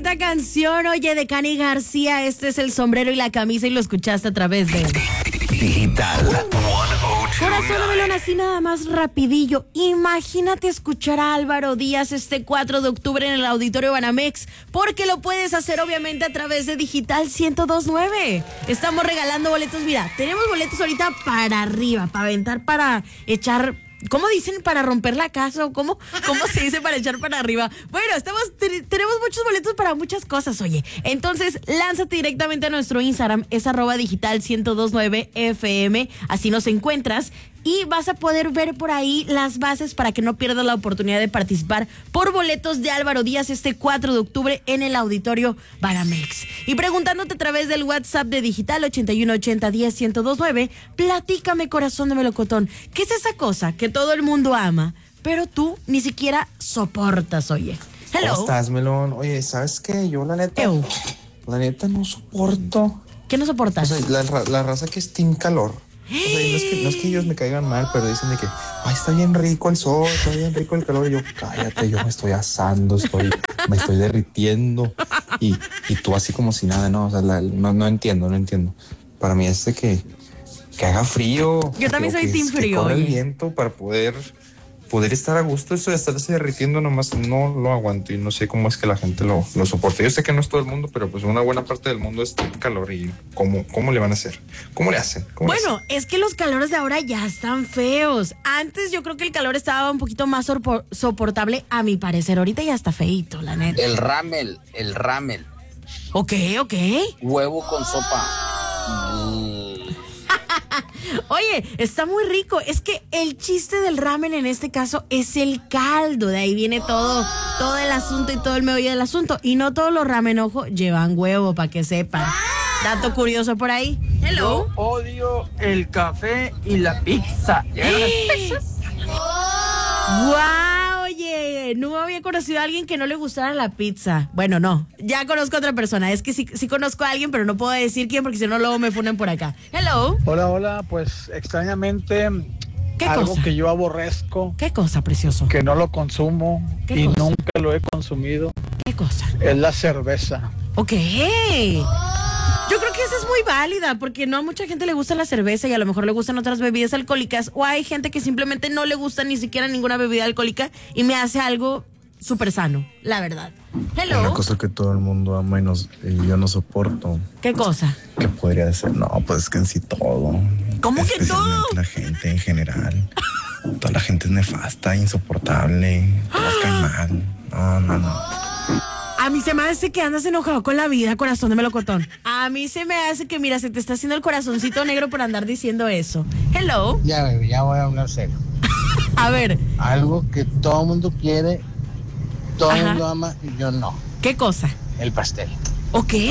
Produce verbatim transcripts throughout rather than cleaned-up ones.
bonita canción, oye, de Cani García. Este es El Sombrero y la Camisa y lo escuchaste a través de Digital Corazón de Melón, así nada más rapidillo. Imagínate escuchar a Álvaro Díaz este cuatro de octubre en el Auditorio Banamex, porque lo puedes hacer obviamente a través de Digital ciento dos punto nueve. Estamos regalando boletos, mira, tenemos boletos ahorita para arriba, para aventar, para echar... ¿Cómo dicen? ¿Para romper la casa? ¿O cómo, cómo se dice para echar para arriba? Bueno, estamos te, tenemos muchos boletos para muchas cosas, oye. Entonces, lánzate directamente a nuestro Instagram, es arroba digital ciento dos punto nueve F M, así nos encuentras. Y vas a poder ver por ahí las bases para que no pierdas la oportunidad de participar por boletos de Álvaro Díaz este cuatro de octubre en el Auditorio Banamex. Y preguntándote a través del WhatsApp de Digital ochenta y uno ochenta diez ciento dos punto nueve, platícame, corazón de melocotón, ¿qué es esa cosa que todo el mundo ama, pero tú ni siquiera soportas, oye? Hello. ¿Cómo estás, Melón? Oye, ¿sabes qué? Yo la neta, Ew. la neta no soporto. ¿Qué no soportas? O sea, la, la raza que es team calor. O sea, no es, que, no es que ellos me caigan mal, pero dicen de que, ay, está bien rico el sol, está bien rico el calor. Y yo, cállate, yo me estoy asando, estoy, me estoy derritiendo. Y, y tú así como si nada, no, o sea, la, no, no entiendo, no entiendo. Para mí es de que, que haga frío. Yo también que, soy que, team que frío. corra el oye. viento para poder... poder estar a gusto. Eso de estarse derritiendo nomás no lo aguanto y no sé cómo es que la gente lo, lo soporta. Yo sé que no es todo el mundo, pero pues una buena parte del mundo es calor. Y ¿cómo, cómo le van a hacer? ¿Cómo le hacen? ¿Cómo le Bueno, hacen? es que los calores de ahora ya están feos. Antes yo creo que el calor estaba un poquito más sorpo- soportable a mi parecer. Ahorita ya está feíto, la neta. El ramen, el ramen. Ok, ok. Huevo con sopa. Mm. Oye, está muy rico. Es que el chiste del ramen en este caso es el caldo. De ahí viene todo, todo el asunto y todo el meollo del asunto. Y no todos los ramen, ojo, llevan huevo, para que sepan. Dato curioso por ahí. Hello. Yo odio el café y la pizza. Llegan las pizzas. ¡Guau! Oye, no había conocido a alguien que no le gustara la pizza. Bueno, no, ya conozco a otra persona. Es que sí, sí conozco a alguien, pero no puedo decir quién porque si no luego me funan por acá. Hello. Hola, hola, pues extrañamente ¿Qué algo cosa? que yo aborrezco, ¿Qué cosa, precioso? que no lo consumo ¿Qué y cosa? nunca lo he consumido, ¿Qué cosa? es la cerveza. Ok. Yo creo que esa es muy válida porque no a mucha gente le gusta la cerveza y a lo mejor le gustan otras bebidas alcohólicas, o hay gente que simplemente no le gusta ni siquiera ninguna bebida alcohólica y me hace algo súper sano, la verdad. Hello. Una cosa que todo el mundo ama y, nos, y yo no soporto. ¿Qué cosa? ¿Qué podría ser? No, pues es que en sí todo. ¿Cómo que Especialmente todo? la gente en general. Toda la gente es nefasta, insoportable. Todos caen mal. No, no, no. A mí se me hace que andas enojado con la vida, corazón de melocotón. A mí se me hace que, mira, se te está haciendo el corazoncito negro por andar diciendo eso. Hello. Ya, baby, ya voy a hablar serio. A ver, Algo que todo el mundo quiere, todo el Ajá. mundo ama y yo no. ¿qué cosa? El pastel. Ok. No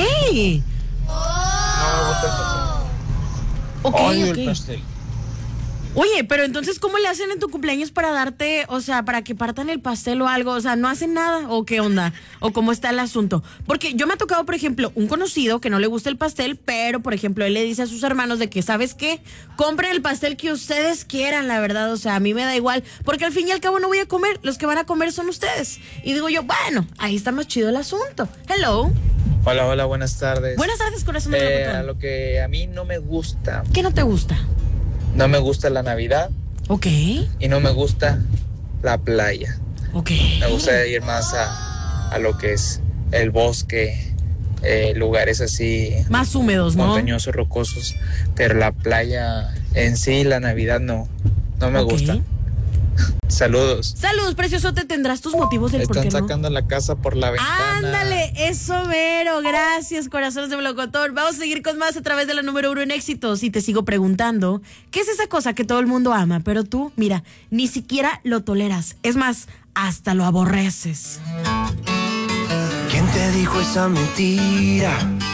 me gusta el pastel. Ok, Odio ok. el pastel. Oye, pero entonces, ¿cómo le hacen en tu cumpleaños para darte, o sea, para que partan el pastel o algo? O sea, ¿no hacen nada? ¿O qué onda? ¿O cómo está el asunto? Porque yo me ha tocado, por ejemplo, un conocido que no le gusta el pastel, pero, por ejemplo, él le dice a sus hermanos de que, ¿sabes qué? Compren el pastel que ustedes quieran, la verdad. O sea, a mí me da igual, porque al fin y al cabo no voy a comer. Los que van a comer son ustedes. Y digo yo, bueno, ahí está más chido el asunto. Hello. Hola, hola, buenas tardes. Buenas tardes, corazón de Eh, a melocotón. lo que a mí no me gusta, ¿Qué no te gusta? no me gusta la Navidad Ok, y no me gusta la playa. ok. Me gusta ir más a, a lo que es el bosque, eh, lugares así Más húmedos, ¿no? montañosos, rocosos, pero la playa en sí, la Navidad no, no me Ok. gusta. Saludos. Saludos, precioso, te tendrás tus motivos del por Están qué no. sacando la casa por la ventana. Ándale, eso mero, gracias, corazones de melocotón. Vamos a seguir con más a través de la número uno en éxitos y te sigo preguntando, ¿qué es esa cosa que todo el mundo ama, pero tú, mira, ni siquiera lo toleras? Es más, hasta lo aborreces. ¿Quién te dijo esa mentira?